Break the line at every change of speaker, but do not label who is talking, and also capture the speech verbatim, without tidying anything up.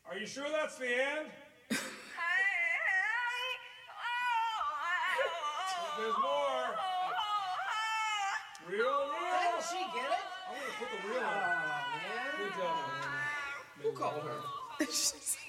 Are you sure that's the end? There's more. Real, real.
Did she get it?
I'm gonna put the real
Oh,
on.
man.
Good job.
Who called her?